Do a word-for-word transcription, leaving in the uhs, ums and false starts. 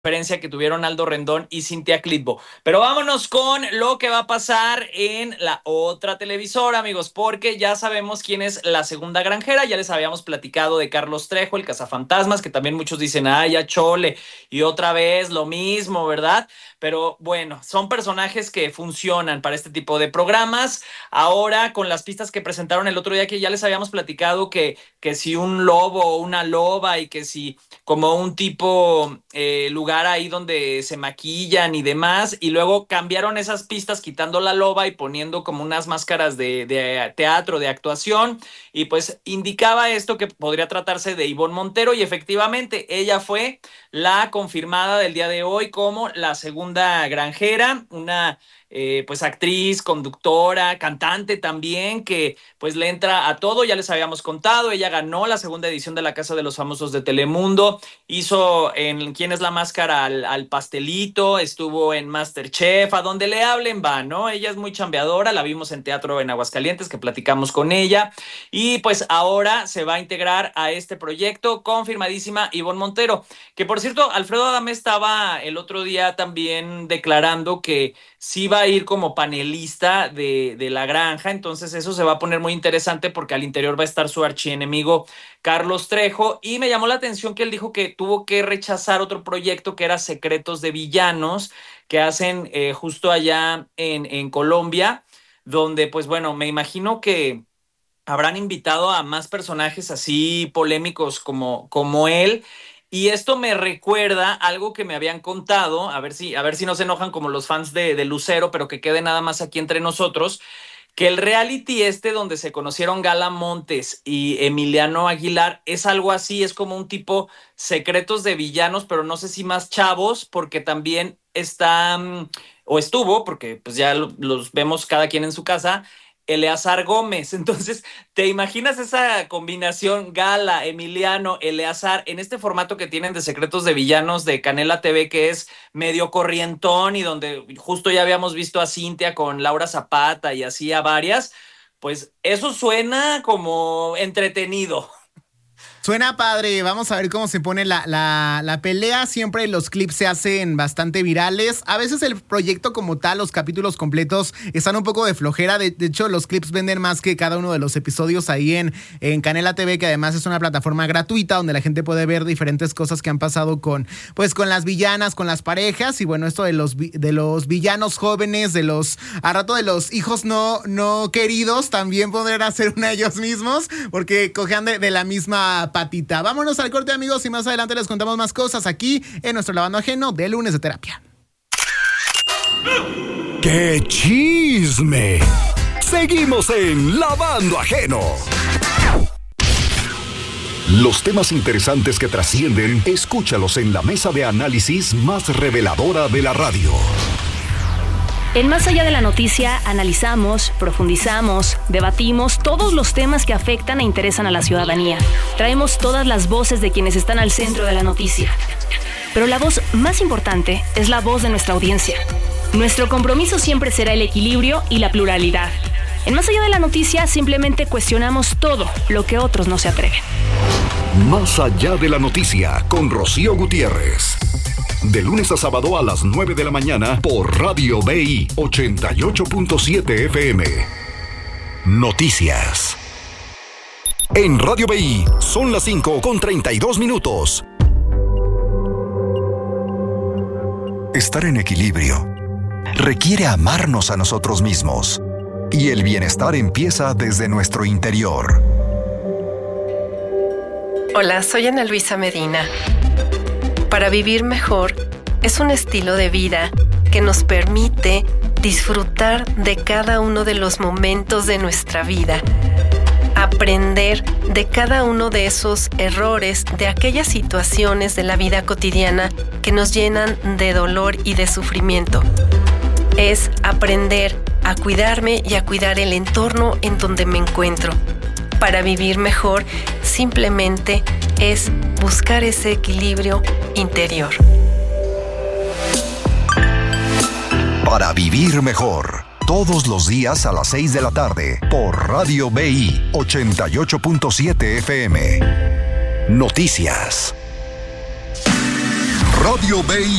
diferencia que tuvieron Aldo Rendón y Cintia Clitbo. Pero vámonos con lo que va a pasar en la otra televisora, amigos, porque ya sabemos quién es la segunda granjera. Ya les habíamos platicado de Carlos Trejo, el cazafantasmas, que también muchos dicen, ah, ya chole, y otra vez lo mismo, ¿verdad? Pero bueno, son personajes que funcionan para este tipo de programas. Ahora, con las pistas que presentaron el otro día, que ya les habíamos platicado que, que si un lobo o una loba y que si como un tipo eh, lugar ahí donde se maquillan y demás, y luego cambiaron esas pistas quitando la loba y poniendo como unas máscaras de, de teatro, de actuación, y pues indicaba esto que podría tratarse de Ivonne Montero, y efectivamente ella fue la confirmada del día de hoy como la segunda granjera, una eh, pues actriz, conductora, cantante también, que pues le entra a todo. Ya les habíamos contado, ella ganó la segunda edición de La Casa de los Famosos de Telemundo, hizo en ¿Quién es la máscara? al, al pastelito, estuvo en MasterChef, a donde le hablen va, ¿no? Ella es muy chambeadora, la vimos en teatro en Aguascalientes, que platicamos con ella, y pues ahora se va a integrar a este proyecto, confirmadísima Ivonne Montero, que por cierto, Alfredo Adame estaba el otro día también declarando que sí va a ir como panelista de, de La Granja. Entonces eso se va a poner muy interesante porque al interior va a estar su archienemigo Carlos Trejo, y me llamó la atención que él dijo que tuvo que rechazar otro proyecto que era Secretos de Villanos, que hacen eh, justo allá en, en Colombia, donde pues bueno, me imagino que habrán invitado a más personajes así polémicos como, como él. Y esto me recuerda algo que me habían contado, a ver si, a ver si no se enojan como los fans de, de Lucero, pero que quede nada más aquí entre nosotros, que el reality este donde se conocieron Gala Montes y Emiliano Aguilar es algo así, es como un tipo Secretos de Villanos, pero no sé si más chavos, porque también está, o estuvo, porque pues ya lo, los vemos cada quien en su casa, Eleazar Gómez. Entonces, ¿te imaginas esa combinación Gala, Emiliano, Eleazar en este formato que tienen de Secretos de Villanos de Canela T V, que es medio corrientón y donde justo ya habíamos visto a Cintia con Laura Zapata y así a varias? Pues eso suena como entretenido. Suena padre, vamos a ver cómo se pone la, la, la pelea. Siempre los clips se hacen bastante virales. A veces el proyecto como tal, los capítulos completos, están un poco de flojera. De, de hecho, los clips venden más que cada uno de los episodios ahí en, en Canela T V, que además es una plataforma gratuita donde la gente puede ver diferentes cosas que han pasado con, pues, con las villanas, con las parejas. Y bueno, esto de los, de los villanos jóvenes, de los, a rato de los hijos no, no queridos, también podrán hacer una ellos mismos, porque cojean de, de la misma patita. Vámonos al corte, amigos, y más adelante les contamos más cosas aquí en nuestro Lavando Ajeno de Lunes de Terapia. ¡Qué chisme! Seguimos en Lavando Ajeno. Los temas interesantes que trascienden, escúchalos en la mesa de análisis más reveladora de la radio. En Más Allá de la Noticia analizamos, profundizamos, debatimos todos los temas que afectan e interesan a la ciudadanía. Traemos todas las voces de quienes están al centro de la noticia. Pero la voz más importante es la voz de nuestra audiencia. Nuestro compromiso siempre será el equilibrio y la pluralidad. En Más Allá de la Noticia simplemente cuestionamos todo lo que otros no se atreven. Más Allá de la Noticia con Rocío Gutiérrez. De lunes a sábado a las nueve de la mañana por Radio B I ochenta y ocho punto siete F M. Noticias. En Radio B I son las cinco con treinta y dos minutos. Estar en equilibrio requiere amarnos a nosotros mismos. Y el bienestar empieza desde nuestro interior. Hola, soy Ana Luisa Medina. Para vivir mejor es un estilo de vida que nos permite disfrutar de cada uno de los momentos de nuestra vida, aprender de cada uno de esos errores, de aquellas situaciones de la vida cotidiana que nos llenan de dolor y de sufrimiento. Es aprender a cuidarme y a cuidar el entorno en donde me encuentro. Para vivir mejor, simplemente es buscar ese equilibrio interior. Para vivir mejor, todos los días a las seis de la tarde, por Radio B I ochenta y ocho punto siete F M. Noticias. Radio B I